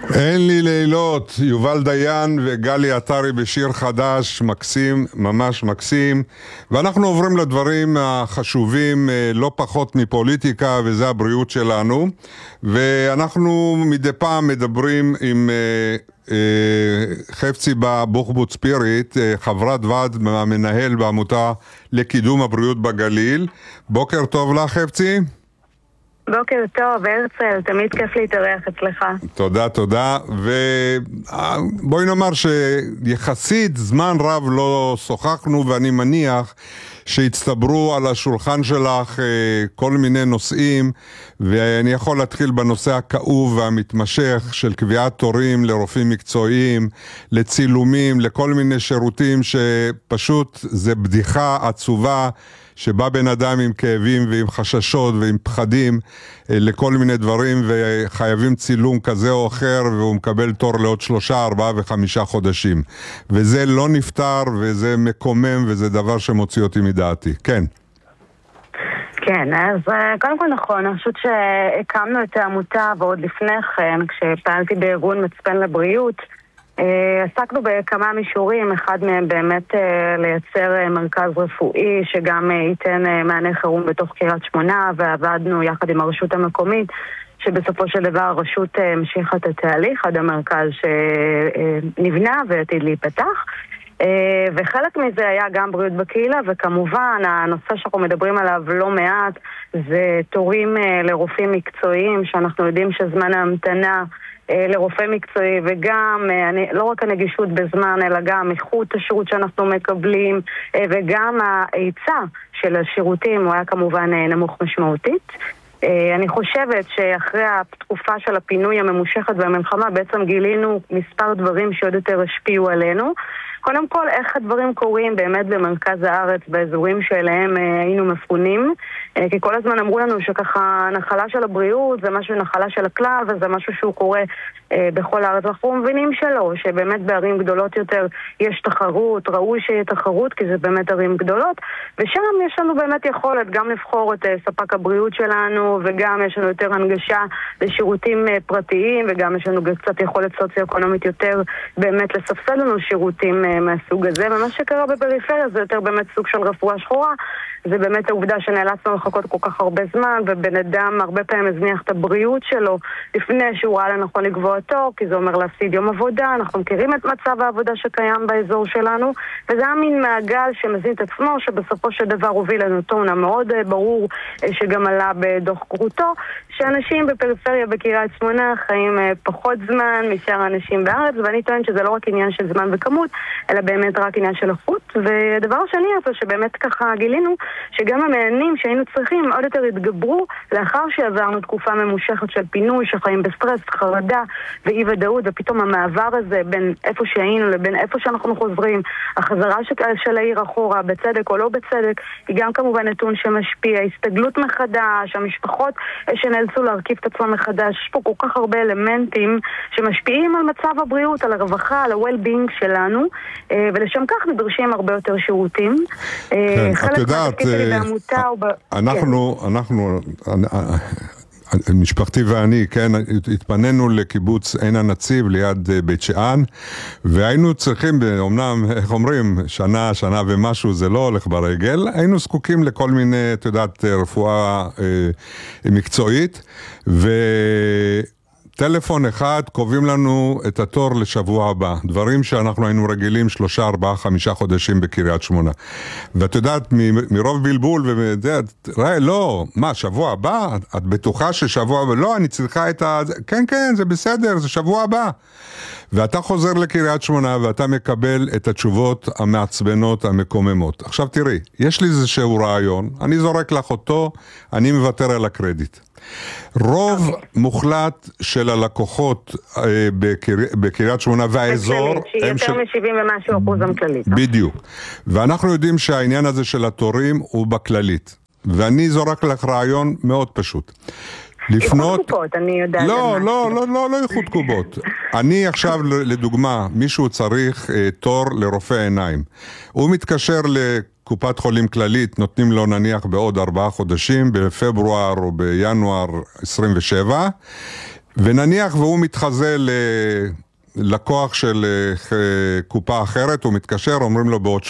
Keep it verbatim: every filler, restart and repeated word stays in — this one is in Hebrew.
אין לי לילות, יובל דיין וגלי עטרי בשיר חדש, מקסים, ממש מקסים. ואנחנו עוברים לדברים החשובים, לא פחות מפוליטיקה, וזה הבריאות שלנו. ואנחנו מדי פעם מדברים עם חפצי בוחבוט ספיריט, חברת ועד המנהל בעמותה לקידום הבריאות בגליל. בוקר טוב לך, חפצי. בוקר טוב, הרצל, תמיד כיף להתארח אצלך. תודה, תודה. ובואי נאמר שיחסית זמן רב לא שוחחנו, ואני מניח שהצטברו על השולחן שלך כל מיני נושאים, ואני יכול להתחיל בנושא הכאוב והמתמשך של קביעת תורים לרופאים מקצועיים, לצילומים, לכל מיני שירותים שפשוט זה בדיחה עצובה, שבא בן אדם עם כאבים ועם חששות ועם פחדים לכל מיני דברים, וחייבים צילום כזה או אחר, והוא מקבל תור לעוד שלושה, ארבעה וחמישה חודשים. וזה לא נפטר, וזה מקומם, וזה דבר שמוציא אותי מדעתי. כן. כן, אז קודם כל נכון, אני חושבת שהקמנו את העמותה, ועוד לפני כן, כשפעלתי בארגון מצפן לבריאות, עסקנו בכמה מישורים, אחד מהם באמת לייצר מרכז רפואי שגם ייתן מענה חירום בתוך קריית שמונה, ועבדנו יחד עם הרשות המקומית, שבסופו של דבר הרשות המשיכה את התהליך עד המרכז שנבנה ועתיד להיפתח. וחלק מזה היה גם בריאות בקהילה, וכמובן הנושא שאנחנו מדברים עליו לא מעט זה תורים לרופאים מקצועיים, שאנחנו יודעים שזמן ההמתנה לרופא מקצועי, וגם לא רק הנגישות בזמן, אלא גם איכות השירות שאנחנו מקבלים, וגם ההיצע של השירותים הוא היה כמובן נמוך משמעותית. אני חושבת שאחרי התקופה של הפינוי הממושכת והמלחמה בעצם גילינו מספר דברים שעוד יותר השפיעו עלינו. קודם כל, איך הדברים קורים באמת במרכז הארץ, באזורים שאליהם היינו מפונים, כי כל הזמן אמרו לנו שככה נחלה של הבריאות זה משהו נחלה של הכלל, וזה משהו שהוא קורה בכל הארץ. אנחנו מבינים שלא, שבאמת בערים גדולות יותר יש תחרות, ראוי שיהיה תחרות, כי זה באמת ערים גדולות, ושם יש לנו באמת יכולת גם לבחור את ספק הבריאות שלנו, וגם יש לנו יותר הנגשה לשירותים פרטיים, וגם יש לנו קצת יכולת סוציו-אקונומית יותר באמת לספסל לנו שירותים מהסוג הזה. ומה שקרה בפריפריה זה יותר באמת סוג של רפואה שחורה, זה באמת העובדה שנאלצנו לחכות כל כך הרבה זמן, ובן אדם הרבה פעמים הזניח את הבריאות שלו לפני שהוא ראה לנכון לקבוע תור, כי זה אומר להפסיד יום עבודה. אנחנו מכירים את מצב העבודה שקיים באזור שלנו, וזה היה מין מעגל שמזין את עצמו, שבסופו של דבר הוביל לנו טונה מאוד ברור, שגם עלה בדוח גרוטו, שאנשים בפריפריה בקריית שמונה חיים פחות זמן משאר האנשים בארץ, ואני טוען שזה לא רק עניין של זמן וכמות, אלא באמת רק עניין של איכות. ודבר שני, זה שבאמת ככה גילינו שגם המענים שהיינו צריכים עוד יותר התגברו לאחר שעברנו תקופה ממושכת של פינוי, שחיים בסטרס, חרדה ואי ודאות, ופתאום המעבר הזה בין איפה שהיינו לבין איפה שאנחנו חוזרים, החזרה של העיר אחורה, בצדק או לא בצדק, היא גם כמובן נתון שמשפיע, הסתגלות מחדש, המשפחות שנאלצו להרכיב את עצמם מחדש. יש פה כל כך הרבה אלמנטים שמשפיעים על מצב הבריאות, על הרווחה, על ה-well-being שלנו, ולשם כך נדרשים הרבה יותר שירותים. כן, את יודעת, אנחנו, אנחנו, משפחתי ואני, כן, התפנינו לקיבוץ עין הנציב ליד בית שאן, והיינו צריכים, אומנם, איך אומרים, שנה, שנה ומשהו, זה לא הולך ברגל, היינו זקוקים לכל מיני, את יודעת, רפואה אה, מקצועית, ו... טלפון אחד, קובעים לנו את התור לשבוע הבא. דברים שאנחנו היינו רגילים שלושה, ארבעה, חמישה חודשים בקריית שמונה. ואת יודעת, מ- מרוב בלבול, וראי, לא, מה, שבוע הבא? את בטוחה ששבוע הבא? לא, אני צריכה את ה... כן, כן, זה בסדר, זה שבוע הבא. ואתה חוזר לקריית שמונה, ואתה מקבל את התשובות המעצבנות, המקוממות. עכשיו תראי, יש לי איזשהו רעיון, אני זורק לך אותו, אני מוותר על הקרדיט. רוב מוחלט של הלקוחות אה, בקר... בקריית שמונה והאזור שהיא יותר מ-שבעים ומשהו אחוז הכללית. בדיוק. ואנחנו יודעים שהעניין הזה של התורים הוא בכללית. ואני זורק לך רעיון מאוד פשוט. לפנות... איכות קופות, אני יודעת. לא, לא, לא, לא, לא איכות קופות. אני עכשיו, לדוגמה, מישהו צריך אה, תור לרופא עיניים. הוא מתקשר לקופת חולים כללית, נותנים לו נניח בעוד ארבעה חודשים, בפברואר או בינואר עשרים ושבע, ונניח והוא מתחזה ל... לקוח של קופה אחרת, הוא מתקשר, אומרים לו בעוד